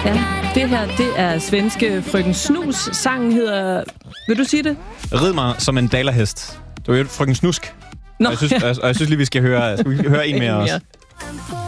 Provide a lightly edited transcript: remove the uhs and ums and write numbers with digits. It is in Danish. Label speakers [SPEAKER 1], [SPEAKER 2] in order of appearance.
[SPEAKER 1] Ja, det her, det er svenske Frøken Snus. Sangen hedder... Vil du sige det?
[SPEAKER 2] Rid mig som en dalerhest. Det var jo Frøken Snusk.
[SPEAKER 1] Nå,
[SPEAKER 2] og jeg synes lige, vi skal høre en mere også.